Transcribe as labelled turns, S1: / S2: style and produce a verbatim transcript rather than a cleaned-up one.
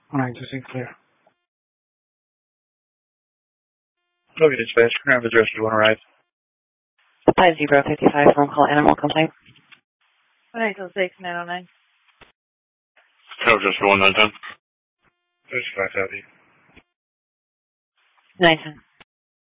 S1: nine two six clear.
S2: Okay, dispatch. Can I have address you want to ride?
S3: five zero five five from call animal complaint.
S4: nine two six nine oh nine.
S2: Can I have address you one nine ten? There's five seventy.
S3: nine ten.